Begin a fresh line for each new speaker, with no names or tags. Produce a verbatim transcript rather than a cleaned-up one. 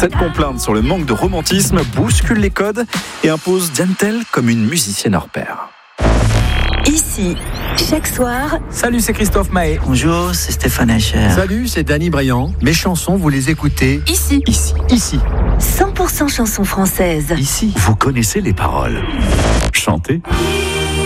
Cette complainte sur le manque de romantisme bouscule les codes et impose Diane Tell comme une musicienne hors pair.
Ici, chaque soir.
Salut, c'est Christophe Mahé.
Bonjour, c'est Stéphane Hacher.
Salut, c'est Danny Briand. Mes chansons, vous les écoutez
Ici.
Ici. Ici.
cent pour cent chansons françaises.
Ici.
Vous connaissez les paroles. Chantez.